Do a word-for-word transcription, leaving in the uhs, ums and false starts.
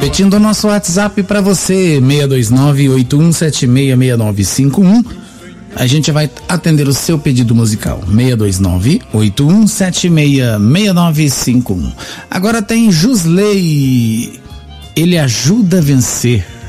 Repetindo o nosso WhatsApp para você, seis dois nove, oito um sete seis, seis nove cinco um. A gente vai atender o seu pedido musical. seis dois nove, oito um sete seis, seis nove cinco um. Agora tem Jusley. Ele ajuda a vencer.